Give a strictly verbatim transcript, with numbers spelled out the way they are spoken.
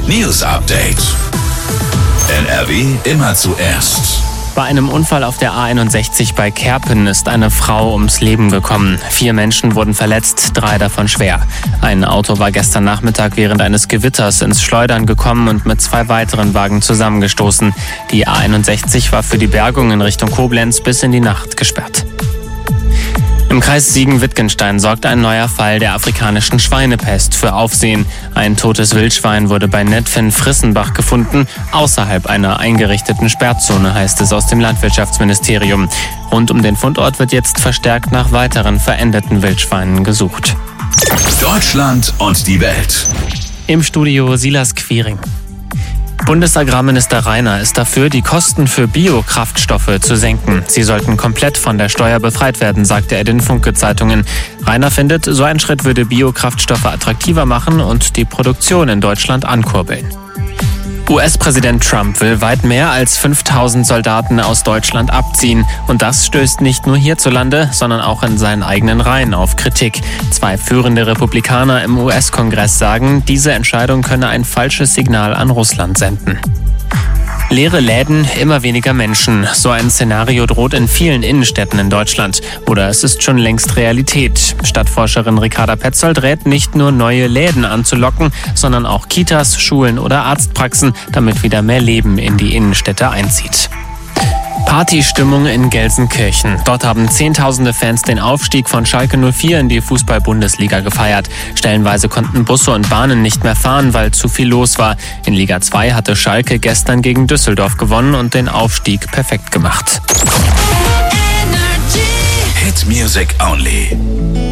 News Update. N R W immer zuerst. Bei einem Unfall auf der A einundsechzig bei Kerpen ist eine Frau ums Leben gekommen. Vier Menschen wurden verletzt, drei davon schwer. Ein Auto war gestern Nachmittag während eines Gewitters ins Schleudern gekommen und mit zwei weiteren Wagen zusammengestoßen. Die A einundsechzig war für die Bergung in Richtung Koblenz bis in die Nacht gesperrt. Im Kreis Siegen-Wittgenstein sorgt ein neuer Fall der afrikanischen Schweinepest für Aufsehen. Ein totes Wildschwein wurde bei Netphen-Frissenbach gefunden, außerhalb einer eingerichteten Sperrzone, heißt es aus dem Landwirtschaftsministerium. Rund um den Fundort wird jetzt verstärkt nach weiteren verendeten Wildschweinen gesucht. Deutschland und die Welt. Im Studio Silas Quiring. Bundesagrarminister Rainer ist dafür, die Kosten für Biokraftstoffe zu senken. Sie sollten komplett von der Steuer befreit werden, sagte er den Funke-Zeitungen. Rainer findet, so ein Schritt würde Biokraftstoffe attraktiver machen und die Produktion in Deutschland ankurbeln. U S-Präsident Trump will weit mehr als fünftausend Soldaten aus Deutschland abziehen. Und das stößt nicht nur hierzulande, sondern auch in seinen eigenen Reihen auf Kritik. Zwei führende Republikaner im U S-Kongress sagen, diese Entscheidung könne ein falsches Signal an Russland senden. Leere Läden, immer weniger Menschen. So ein Szenario droht in vielen Innenstädten in Deutschland. Oder es ist schon längst Realität. Stadtforscherin Ricarda Petzold rät, nicht nur neue Läden anzulocken, sondern auch Kitas, Schulen oder Arztpraxen, damit wieder mehr Leben in die Innenstädte einzieht. Partystimmung in Gelsenkirchen. Dort haben Zehntausende Fans den Aufstieg von Schalke null vier in die Fußball-Bundesliga gefeiert. Stellenweise konnten Busse und Bahnen nicht mehr fahren, weil zu viel los war. In Liga zwei hatte Schalke gestern gegen Düsseldorf gewonnen und den Aufstieg perfekt gemacht. Hit Music Only.